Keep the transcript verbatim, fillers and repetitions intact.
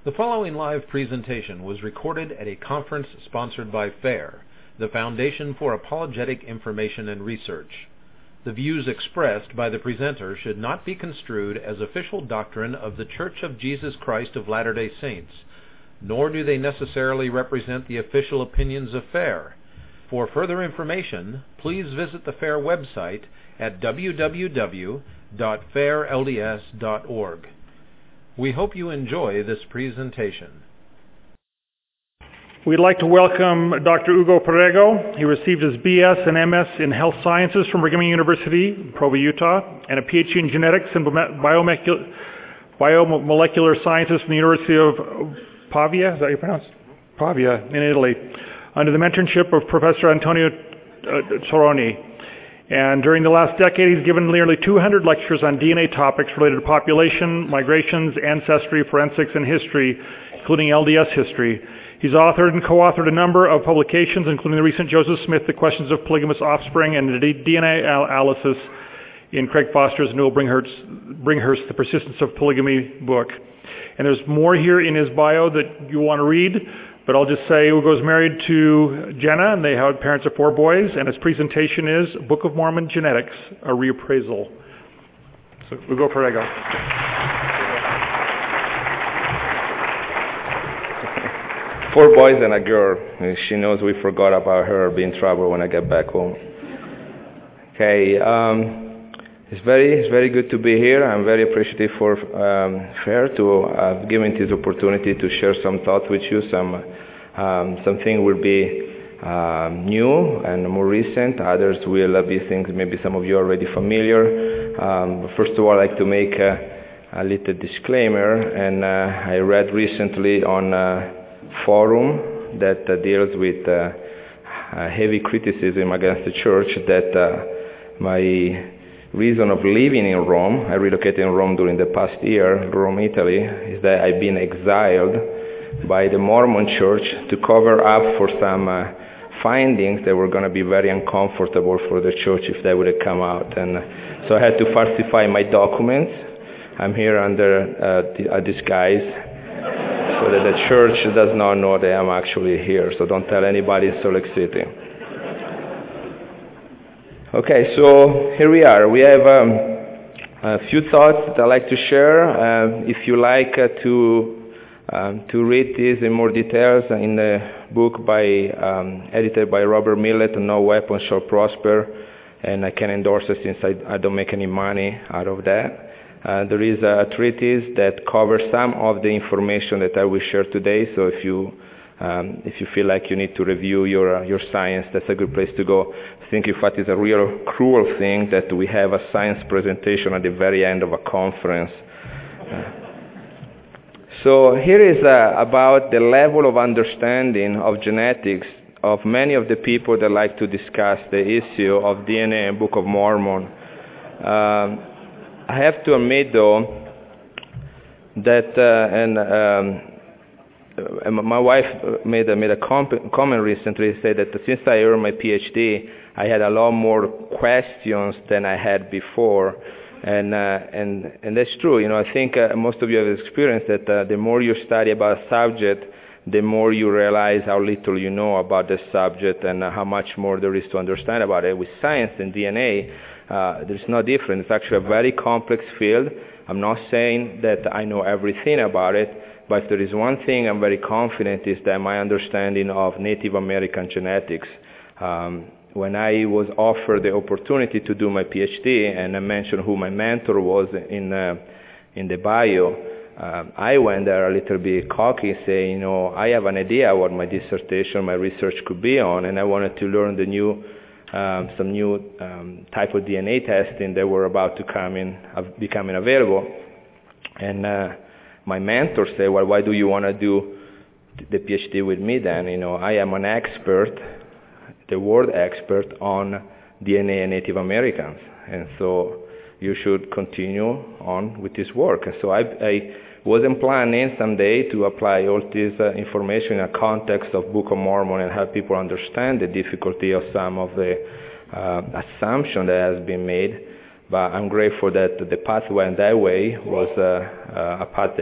The following live presentation was recorded at a conference sponsored by FAIR, the Foundation for Apologetic Information and Research. The views expressed by the presenter should not be construed as official doctrine of The Church of Jesus Christ of Latter-day Saints, nor do they necessarily represent the official opinions of FAIR. For further information, please visit the FAIR website at w w w dot fair l d s dot org. We hope you enjoy this presentation. We'd like to welcome Doctor Hugo Perego. He received his B S and M S in Health Sciences from Brigham Young University, Provo, Utah, and a P H D in Genetics and Biomolecular Sciences from the University of Pavia, is that how you pronounce it? Pavia, in Italy, under the mentorship of Professor Antonio Toroni. And during the last decade, he's given nearly two hundred lectures on D N A topics related to population, migrations, ancestry, forensics, and history, including L D S history. He's authored and co-authored a number of publications, including the recent Joseph Smith, The Questions of Polygamous Offspring, and the D N A Analysis in Craig Foster's Newell Bringhurst, Bringhurst, The Persistence of Polygamy book. And there's more here in his bio that you want to read, but I'll just say Hugo's married to Jenna, and they have parents of four boys, and his presentation is Book of Mormon Genetics, a Reappraisal. So, Hugo Perego. Four boys and a girl. She knows we forgot about her. I'll be in trouble when I get back home. Okay, um, it's very, it's very good to be here. I'm very appreciative for um, FAIR to uh, giving this opportunity to share some thoughts with you. Some um, something will be uh, new and more recent. Others will be things maybe some of you are already familiar. Um, first of all, I'd like to make a, a little disclaimer. And uh, I read recently on Uh, forum that uh, deals with uh, uh, heavy criticism against the church that uh, my reason of living in Rome, I relocated in Rome during the past year, Rome, Italy, is that I've been exiled by the Mormon church to cover up for some uh, findings that were going to be very uncomfortable for the church if they would have come out. And uh, so I had to falsify my documents. I'm here under uh, a disguise, so that the church does not know that I'm actually here. So don't tell anybody in Salt Lake City. Okay, so here we are. We have um, a few thoughts that I'd like to share. Uh, if you like uh, to um, to read these in more details in the book by um, edited by Robert Millett, No Weapon Shall Prosper, and I can endorse it since I, I don't make any money out of that. Uh, there is a treatise that covers some of the information that I will share today. So if you um, if you feel like you need to review your uh, your science, that's a good place to go. I think in fact it's a real cruel thing that we have a science presentation at the very end of a conference. Uh, so here is uh, about the level of understanding of genetics of many of the people that like to discuss the issue of D N A and Book of Mormon. Um, I have to admit, though, that uh, and um, my wife made a, made a comp- comment recently, said that since I earned my P H D, I had a lot more questions than I had before, and uh, and and that's true. You know, I think uh, most of you have experienced that uh, the more you study about a subject, the more you realize how little you know about the subject and uh, how much more there is to understand about it. With science and D N A, Uh, there's no difference. It's actually a very complex field. I'm not saying that I know everything about it, but if there is one thing I'm very confident is that my understanding of Native American genetics. Um, when I was offered the opportunity to do my P H D, and I mentioned who my mentor was in uh, in the bio, um, I went there a little bit cocky, saying, you know, I have an idea what my dissertation, my research could be on, and I wanted to learn the new Um, some new um, type of D N A testing that were about to come in, uh, becoming available. And uh, my mentor said, well, why do you want to do the P H D with me then? You know, I am an expert, the world expert on D N A and Native Americans. And so you should continue on with this work. And so I, I wasn't planning someday to apply all this uh, information in a context of Book of Mormon and help people understand the difficulty of some of the uh, assumption that has been made. But I'm grateful that the path went that way was uh, uh, a path that